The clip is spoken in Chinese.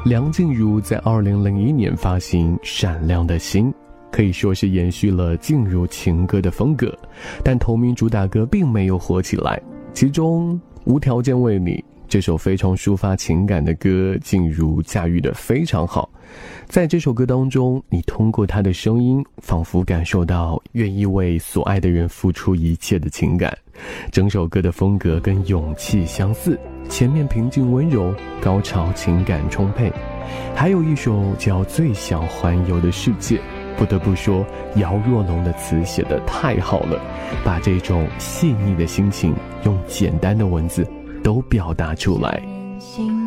梁静茹在2001年发行《闪亮的心》，可以说是延续了静茹情歌的风格，但同名主打歌并没有火起来。其中《无条件为你》这首非常抒发情感的歌，静茹驾驭得非常好。在这首歌当中，你通过她的声音，仿佛感受到愿意为所爱的人付出一切的情感。整首歌的风格跟勇气相似，前面平静温柔，高潮情感充沛。还有一首叫《最想环游的世界》，不得不说姚若龙的词写得太好了，把这种细腻的心情用简单的文字都表达出来。